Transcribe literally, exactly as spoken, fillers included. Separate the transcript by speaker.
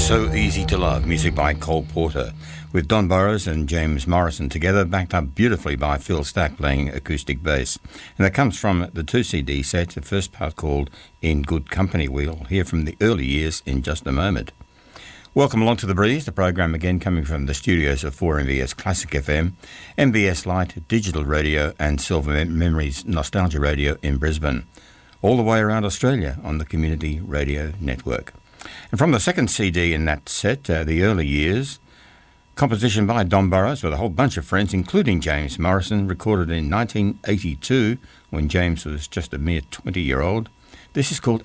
Speaker 1: So Easy to Love, music by Cole Porter, with Don Burrows and James Morrison together, backed up beautifully by Phil Stack playing acoustic bass. And that comes from the two C D set, the first part called In Good Company. We'll hear from the early years in just a moment. Welcome along to The Breeze, the program again coming from the studios of four M B S Classic F M, M B S Lite Digital Radio and Silver Mem- Memories Nostalgia Radio in Brisbane, all the way around Australia on the Community Radio Network. And from the second C D in that set, uh, The Early Years, composition by Don Burrows with a whole bunch of friends, including James Morrison, recorded in nineteen eighty-two when James was just a mere twenty-year-old. This is called